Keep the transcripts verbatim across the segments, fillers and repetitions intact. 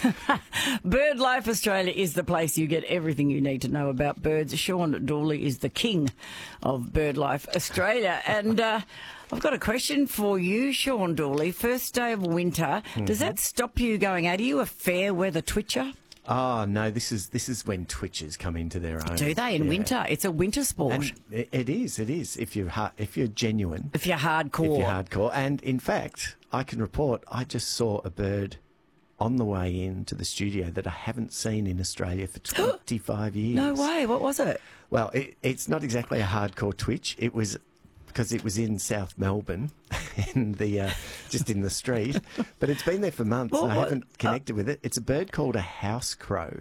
BirdLife Australia is the place you get everything you need to know about birds. Sean Dooley is the king of BirdLife Australia. And uh, I've got a question for you, Sean Dooley. First day of winter, mm-hmm. does that stop you going out? Are you a fair weather twitcher? Oh, no, this is this is when twitchers come into their own. Do they in yeah. winter? It's a winter sport. And it, it is, it is, if you're, if you're genuine. If you're hardcore. If you're hardcore. And, in fact, I can report I just saw a bird on the way into the studio that I haven't seen in Australia for twenty-five years. No way. What was it? Well, it, it's not exactly a hardcore twitch. It was because it was in South Melbourne, in the uh, just in the street. But it's been there for months, Well, and I what- haven't connected with it. It's a bird called a house crow,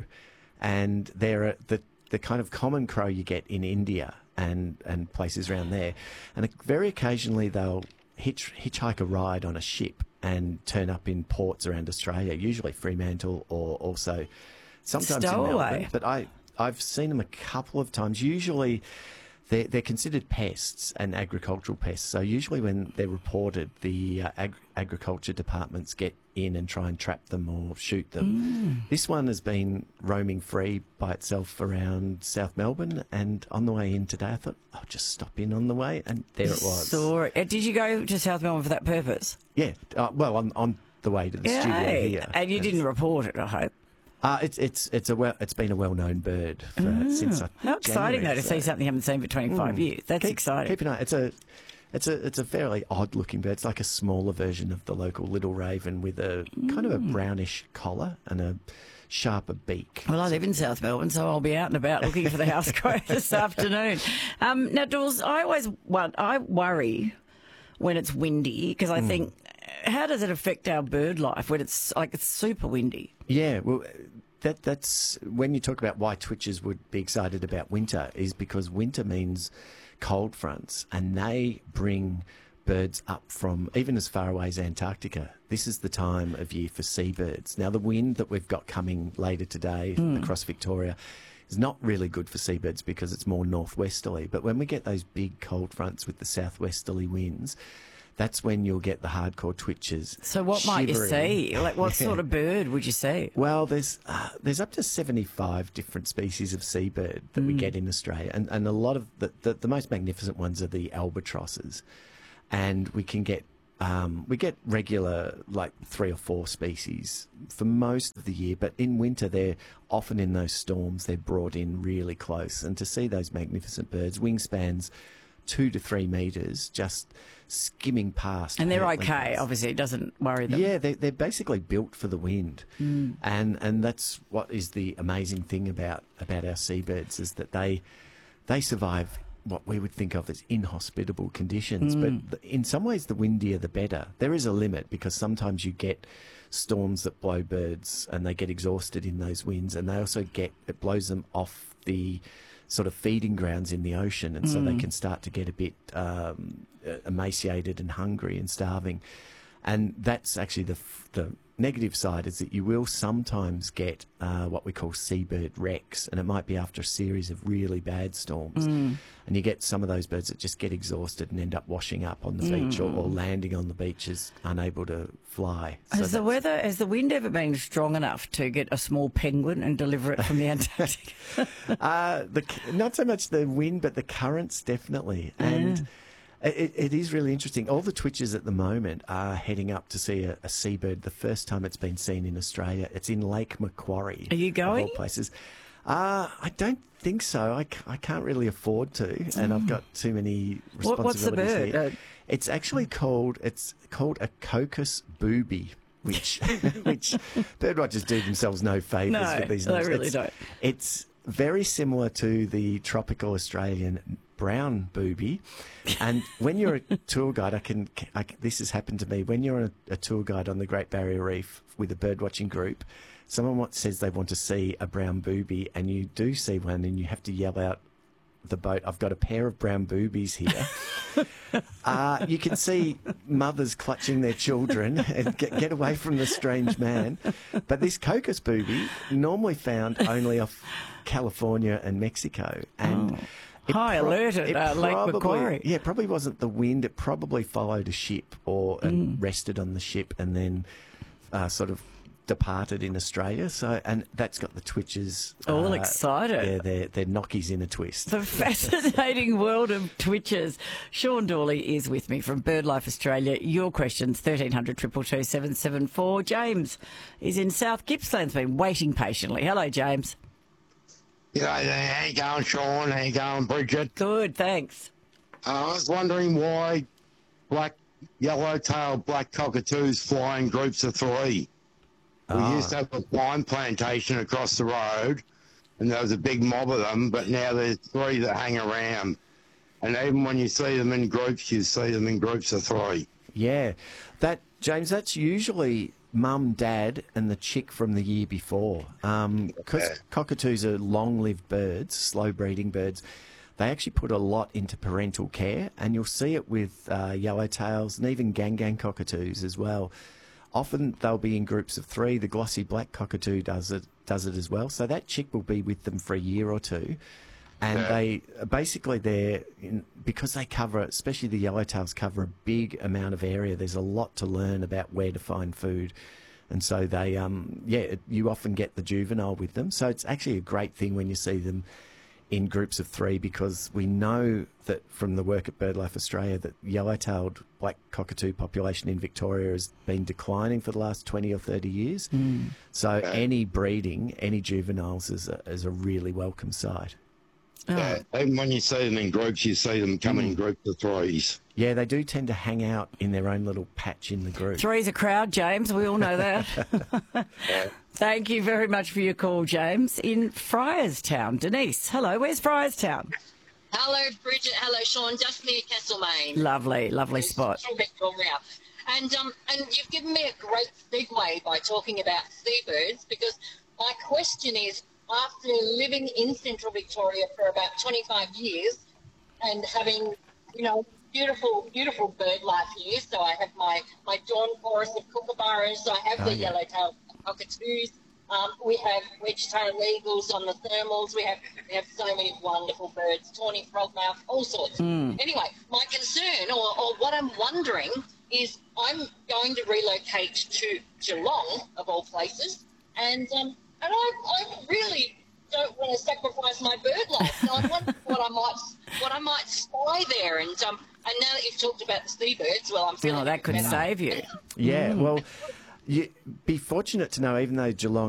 and they're a, the the kind of common crow you get in India and and places around there. And very occasionally they'll hitch hitchhike a ride on a ship and turn up in ports around Australia, usually Fremantle or also sometimes in Stowaway. Melbourne. But I I've seen them a couple of times. Usually. They're, they're considered pests and agricultural pests. So usually when they're reported, the uh, ag- agriculture departments get in and try and trap them or shoot them. Mm. This one has been roaming free by itself around South Melbourne, and on the way in today I thought, I'll just stop in on the way, and there it was. Saw it. Uh, Did you go to South Melbourne for that purpose? Yeah, uh, well, on, on the way to the Yeah. studio here. And you It's- didn't report it, I hope. Uh, it's it's it's a well it's been a well known bird for, Mm. since uh, How exciting, January, though, to so- see something you haven't seen for twenty-five Mm. years. That's keep, exciting. Keep an eye. It's a, it's a, it's a fairly odd looking bird. It's like a smaller version of the local little raven with a kind of a brownish collar and a sharper beak. Well, I live in South Melbourne, so I'll be out and about looking for the house crow this afternoon. Um, now, Dawes, I always well, I worry when it's windy because I think, how does it affect our bird life when it's like it's super windy? Yeah, well, that that's when you talk about why twitchers would be excited about winter is because winter means cold fronts, and they bring birds up from even as far away as Antarctica. This is the time of year for seabirds. Now, the wind that we've got coming later today across Victoria is not really good for seabirds because it's more northwesterly. But when we get those big cold fronts with the southwesterly winds, that's when you'll get the hardcore twitchers. So what might you shivering. see? Like what Yeah. sort of bird would you see? Well, there's uh, there's up to seventy-five different species of seabird that we get in Australia, and, and a lot of the, the the most magnificent ones are the albatrosses, and we can get um, we get regular like three or four species for most of the year, but in winter they're often in those storms. They're brought in really close, and to see those magnificent birds, wingspans two to three metres, just skimming past. And they're hurtling okay. past. Obviously, it doesn't worry them. Yeah, they, they're basically built for the wind, Mm. and and that's what is the amazing thing about about our seabirds is that they they survive what we would think of as inhospitable conditions. Mm. But th- in some ways, the windier the better. There is a limit because sometimes you get storms that blow birds and they get exhausted in those winds, and they also get it blows them off the sort of feeding grounds in the ocean, and so Mm. they can start to get a bit um, emaciated and hungry and starving. And that's actually the f- the negative side is that you will sometimes get uh, what we call seabird wrecks, and it might be after a series of really bad storms. Mm. And you get some of those birds that just get exhausted and end up washing up on the beach or, or landing on the beaches, unable to fly. So Has the that's- weather, has the wind ever been strong enough to get a small penguin and deliver it from the Antarctic? Uh, the, not so much the wind, but the currents, definitely. And it, it is really interesting. All the twitchers at the moment are heading up to see a, a seabird the first time it's been seen in Australia. It's in Lake Macquarie. Are you going? Of all places. Uh, I don't think so. I, c- I can't really afford to, and I've got too many What- responsibilities what's the bird? here. Uh, It's actually called, it's called a Cocos booby. Which, which bird watchers do themselves no favours No, with these they names. really It's- don't. It's very similar to the tropical Australian brown booby. And when you're a tour guide, I can, I, can- this has happened to me, when you're a, a tour guide on the Great Barrier Reef with a bird watching group, someone what says they want to see a brown booby, and you do see one, and you have to yell out the boat, I've got a pair of brown boobies here. uh, you can see mothers clutching their children and get, get away from the strange man. But this Cocos booby, normally found only off California and Mexico. And Oh. it High alert at, it uh, Lake probably- Macquarie. Yeah, it probably wasn't the wind. It probably followed a ship or and Mm. rested on the ship and then uh, sort of departed in Australia. So, and that's got the twitchers All uh, excited. Yeah, they're they're knockies in a twist. The fascinating world of twitchers. Sean Dawley is with me from BirdLife Australia. Your questions, thirteen hundred, two two two, seven seven four. James is in South Gippsland's been waiting patiently. Hello, James. G'day there. How you going, Sean? How you going, Bridget? Good, thanks. Uh, I was wondering why black, yellow-tailed black cockatoos fly in groups of three. We Ah. used to have a pine plantation across the road, and there was a big mob of them, but now there's three that hang around. And even when you see them in groups, you see them in groups of three. Yeah, that James, that's usually mum, dad, and the chick from the year before. Because Yeah. cockatoos are long-lived birds, slow-breeding birds. They actually put a lot into parental care, and you'll see it with uh, yellowtails and even gang-gang cockatoos as well. Often they'll be in groups of three. The glossy black cockatoo does it does it as well. So that chick will be with them for a year or two, and Yeah. they basically they're in, because they cover, especially the yellowtails, cover a big amount of area. There's a lot to learn about where to find food, and so they um yeah you often get the juvenile with them. So it's actually a great thing when you see them in groups of three, because we know that from the work at BirdLife Australia that yellow-tailed black cockatoo population in Victoria has been declining for the last twenty or thirty years. Mm. So any breeding, any juveniles is a, is a really welcome sight. Oh. Yeah. Even when you see them in groups, you see them coming in groups of threes. Yeah, they do tend to hang out in their own little patch in the group. Three's a crowd, James. We all know that. Thank you very much for your call, James. In Friarstown, Denise. Hello, where's Friarstown? Hello, Bridget. Hello, Sean. Just near Castlemaine. Lovely, lovely spot. Central Victoria. And um, and you've given me a great segue by talking about seabirds, because my question is, after living in Central Victoria for about twenty-five years and having, you know, beautiful, beautiful bird life here, so I have my, my dawn chorus of kookaburras, I have Oh, the yeah. yellow-tailed cockatoos, um, we have wedge-tailed eagles on the thermals, we have we have so many wonderful birds, tawny frogmouth, all sorts. Anyway, my concern, or, or what I'm wondering, is I'm going to relocate to Geelong, of all places, and um, and I, I really don't want to sacrifice my bird life. So I'm wondering what I might what I might spy there. And um, and now that you've talked about the seabirds, well, I'm feeling Oh, a that bit could better. save you. Yeah, well, you be fortunate to know, even though Geelong